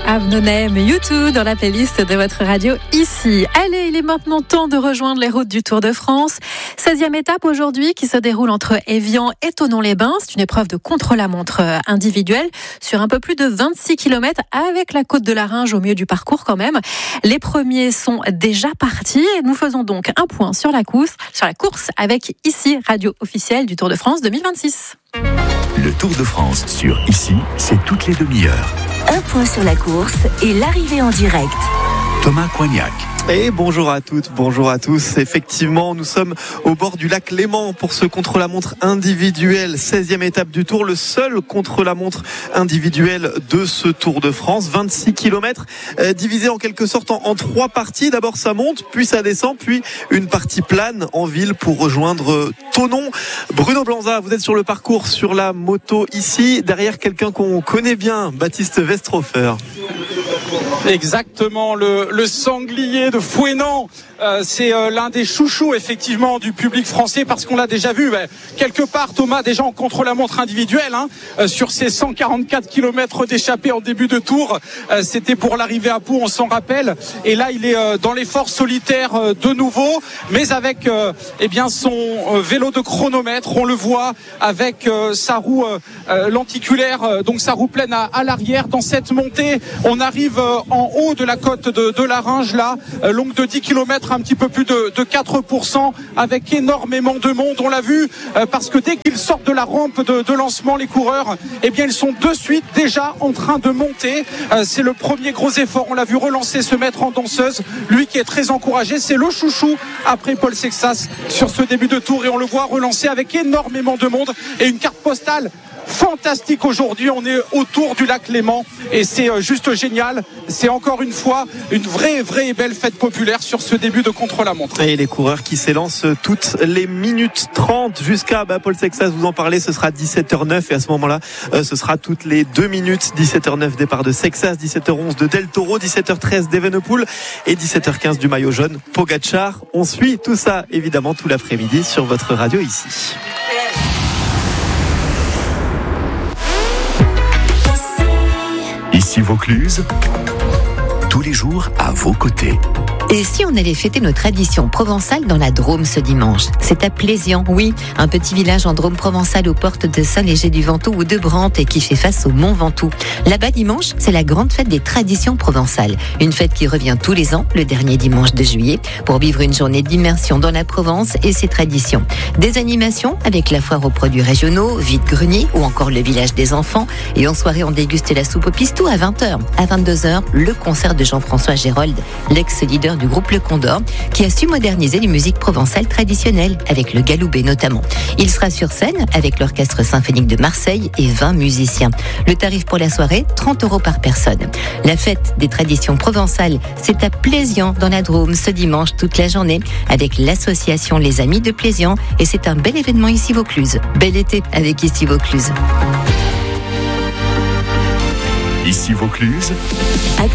Have No Name, U2 dans la playlist de votre radio ici. Allez, il est maintenant temps de rejoindre les routes du Tour de France. 16e étape aujourd'hui qui se déroule entre Évian et Thonon-les-Bains. C'est une épreuve de contre-la-montre individuelle sur un peu plus de 26 km avec la côte de la Ringe au milieu du parcours quand même. Les premiers sont déjà partis et nous faisons donc un point sur la course avec ici, radio officielle du Tour de France 2026. Le Tour de France sur ici, c'est toutes les demi-heures. Un point sur la course et l'arrivée en direct. Thomas Coignac. Et bonjour à toutes, bonjour à tous. Effectivement, nous sommes au bord du lac Léman pour ce contre-la-montre individuel. 16e étape du Tour, le seul contre-la-montre individuel de ce Tour de France. 26 km divisé en quelque sorte en 3 parties. D'abord ça monte, puis ça descend, puis une partie plane en ville pour rejoindre Thonon. Bruno Blanza, vous êtes sur le parcours sur la moto ici, derrière quelqu'un qu'on connaît bien, Baptiste Westhofer. Exactement, le sanglier de Fouesnant, c'est l'un des chouchous effectivement du public français parce qu'on l'a déjà vu quelque part, Thomas, déjà en contre-la-montre individuelle sur ces 144 km d'échappée en début de tour, c'était pour l'arrivée à Pau, on s'en rappelle, et là il est dans l'effort solitaire de nouveau, mais avec son vélo de chronomètre, on le voit avec sa roue lenticulaire, donc sa roue pleine à l'arrière. Dans cette montée, on arrive en haut de la côte de la Ringe, là, longue de 10 km, un petit peu plus de 4%, avec énormément de monde. On l'a vu, parce que dès qu'ils sortent de la rampe de lancement, les coureurs, ils sont de suite déjà en train de monter. C'est le premier gros effort. On l'a vu relancer, se mettre en danseuse. Lui qui est très encouragé, c'est le chouchou après Paul Sexas sur ce début de tour. Et on le voit relancer avec énormément de monde et une carte postale fantastique aujourd'hui. On est autour du lac Léman et c'est juste génial. C'est encore une fois une vraie et belle fête populaire sur ce début de contre-la-montre. Et les coureurs qui s'élancent toutes les minutes 30 jusqu'à Paul Sexas, vous en parlez, ce sera 17h09 et à ce moment-là ce sera toutes les 2 minutes. 17h09 départ de Sexas, 17h11 de Del Toro, 17h13 d'Evenepoel et 17h15 du maillot jaune Pogačar. On suit tout ça évidemment tout l'après-midi sur votre radio ici. Ici Vaucluse, tous les jours à vos côtés. Et si on allait fêter nos traditions provençales dans la Drôme ce dimanche? C'est à Plézian, oui, un petit village en Drôme provençale aux portes de Saint-Léger-du-Ventoux ou de Brantes et qui fait face au Mont Ventoux. Là-bas dimanche, c'est la grande fête des traditions provençales. Une fête qui revient tous les ans, le dernier dimanche de juillet, pour vivre une journée d'immersion dans la Provence et ses traditions. Des animations avec la foire aux produits régionaux, vide-grenier ou encore le village des enfants. Et en soirée, on déguste la soupe au pistou à 20h. À 22h, le concert de Jean-François Gérold, l'ex-leader du groupe Le Condor, qui a su moderniser les musiques provençales traditionnelles, avec le galoubet notamment. Il sera sur scène avec l'Orchestre Symphonique de Marseille et 20 musiciens. Le tarif pour la soirée, 30 € par personne. La fête des traditions provençales, c'est à Plézian, dans la Drôme, ce dimanche toute la journée, avec l'association Les Amis de Plézian, et c'est un bel événement ici Vaucluse. Bel été avec ici Vaucluse. Ici Vaucluse.